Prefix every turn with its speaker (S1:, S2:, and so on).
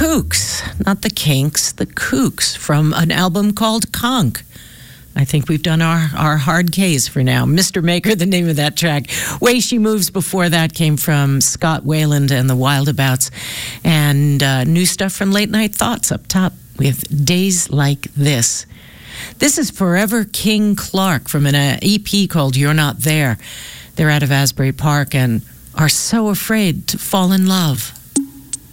S1: Kooks, not the Kinks, the Kooks from an album called Conk. I think we've done our hard K's for now. Mr. Maker, the name of that track. Way She Moves before that came from Scott Weiland and the Wildabouts. And new stuff from Late Night Thoughts up top with Days Like This. This is Forever King Clark from an EP called You're Not There. They're out of Asbury Park and are so afraid to fall in love.